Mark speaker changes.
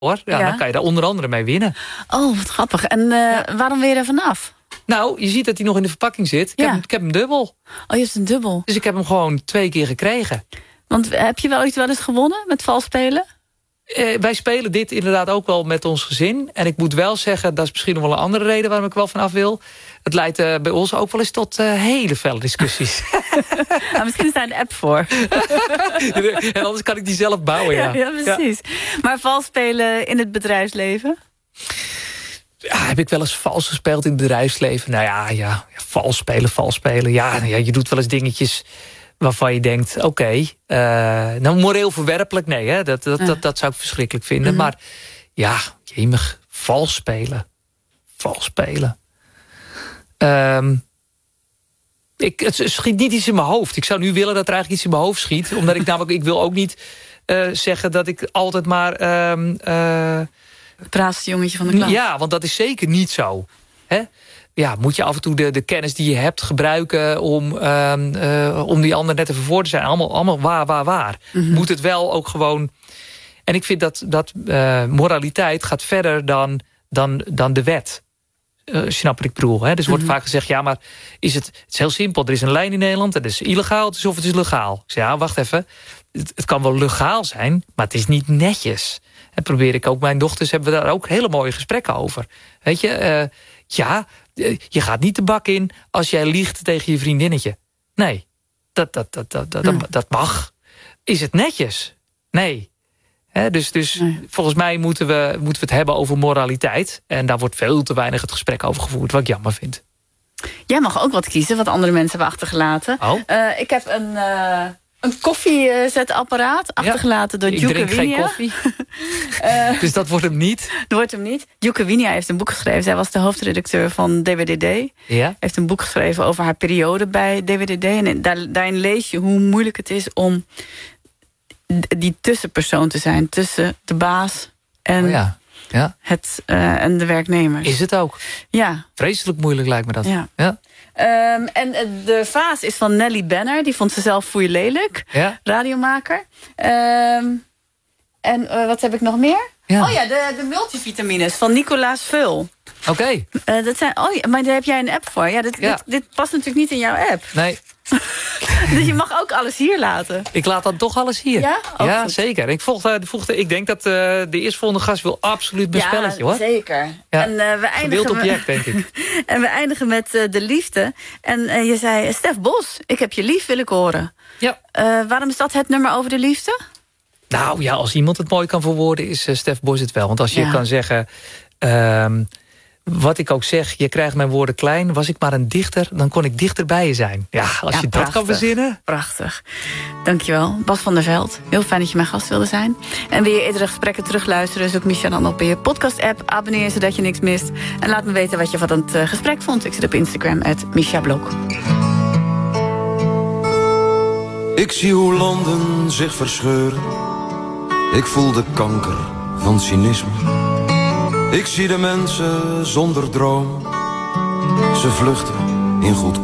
Speaker 1: hoor. Ja, dan kan je daar onder andere mee winnen.
Speaker 2: Oh, wat grappig. En waarom wil je er vanaf?
Speaker 1: Nou, je ziet dat hij nog in de verpakking zit. Ik heb hem dubbel.
Speaker 2: Oh, je hebt een dubbel.
Speaker 1: Dus ik heb hem gewoon 2 keer gekregen.
Speaker 2: Want heb je wel eens gewonnen met vals spelen?
Speaker 1: Wij spelen dit inderdaad ook wel met ons gezin. En ik moet wel zeggen, dat is misschien nog wel een andere reden waarom ik wel vanaf wil. Het leidt bij ons ook wel eens tot hele felle discussies.
Speaker 2: Nou, misschien is daar een app voor.
Speaker 1: En anders kan ik die zelf bouwen, ja.
Speaker 2: Ja, precies. Ja. Maar vals spelen in het bedrijfsleven?
Speaker 1: Ja, heb ik wel eens vals gespeeld in het bedrijfsleven? Nou ja, vals spelen. Ja, je doet wel eens dingetjes waarvan je denkt, oké, nou moreel verwerpelijk, nee, hè, dat zou ik verschrikkelijk vinden. Maar ja, jemig, vals spelen. Het schiet niet iets in mijn hoofd. Ik zou nu willen dat er eigenlijk iets in mijn hoofd schiet. Omdat ik wil ook niet zeggen dat ik altijd maar
Speaker 2: het praatste jongetje van de klas.
Speaker 1: Ja, want dat is zeker niet zo. Hè? Ja, moet je af en toe de kennis die je hebt gebruiken om die ander net even voor te zijn. Allemaal waar. Moet het wel ook gewoon. En ik vind dat moraliteit gaat verder dan de wet. Snap wat ik bedoel. Hè? Dus wordt vaak gezegd, ja, maar het is heel simpel. Er is een lijn in Nederland, het is illegaal, het is of het is legaal. Ik zeg, ja, wacht even. Het kan wel legaal zijn, maar het is niet netjes. En probeer ik ook, mijn dochters hebben we daar ook hele mooie gesprekken over. Weet je, je gaat niet de bak in als jij liegt tegen je vriendinnetje. Nee, dat mag. Is het netjes? Nee. Dus volgens mij moeten we het hebben over moraliteit. En daar wordt veel te weinig het gesprek over gevoerd, wat ik jammer vind.
Speaker 2: Jij mag ook wat kiezen, wat andere mensen hebben achtergelaten.
Speaker 1: Oh?
Speaker 2: Ik heb een koffiezetapparaat achtergelaten door Djoeke Winia.
Speaker 1: Ik drink geen koffie. Dus dat wordt hem niet?
Speaker 2: Dat wordt hem niet. Djoeke Winia heeft een boek geschreven. Zij was de hoofdredacteur van DWDD.
Speaker 1: Ja?
Speaker 2: Heeft een boek geschreven over haar periode bij DWDD. En daarin lees je hoe moeilijk het is om die tussenpersoon te zijn. Tussen de baas en, en de werknemer.
Speaker 1: Is het ook?
Speaker 2: Ja. Vreselijk
Speaker 1: moeilijk lijkt me dat. Ja.
Speaker 2: En de vaas is van Nelly Benner. Die vond ze zelf foei lelijk. Ja. Radiomaker. En wat heb ik nog meer? Ja. Oh ja, de multivitamines van Nicolaas Vul.
Speaker 1: Oké.
Speaker 2: Maar daar heb jij een app voor. Ja, dit past natuurlijk niet in jouw app.
Speaker 1: Nee.
Speaker 2: Dus je mag ook alles hier laten.
Speaker 1: Ik laat dan toch alles hier.
Speaker 2: Ja?
Speaker 1: Ja, zeker. Ik denk dat de eerstvolgende gast wil absoluut mijn spelletje, hoor.
Speaker 2: Zeker.
Speaker 1: Ja.
Speaker 2: En we eindigen
Speaker 1: object, denk ik.
Speaker 2: En we eindigen met de liefde. En je zei, Stef Bos, ik heb je lief, wil ik horen.
Speaker 1: Ja.
Speaker 2: Waarom is dat het nummer over de liefde?
Speaker 1: Nou ja, als iemand het mooi kan verwoorden, is Stef Bos het wel. Want als je kan zeggen, wat ik ook zeg, je krijgt mijn woorden klein. Was ik maar een dichter, dan kon ik dichter bij je zijn. Ja, als je dat kan verzinnen.
Speaker 2: Prachtig. Dankjewel. Bas van der Veld. Heel fijn dat je mijn gast wilde zijn. En wil je eerdere gesprekken terugluisteren, zoek Misha dan op in je podcast-app. Abonneer zodat je niks mist. En laat me weten wat je van het gesprek vond. Ik zit op Instagram @MishaBlok.
Speaker 3: Ik zie hoe landen zich verscheuren. Ik voel de kanker van cynisme. Ik zie de mensen zonder droom. Ze vluchten in goed